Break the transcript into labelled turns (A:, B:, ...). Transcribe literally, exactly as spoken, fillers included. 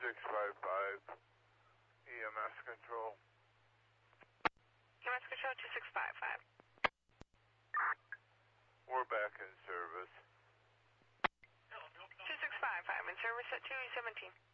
A: six five five, E M S control.
B: E M S control two six five five.
A: We're back in service.
B: two six five five, in service at two E seventeen.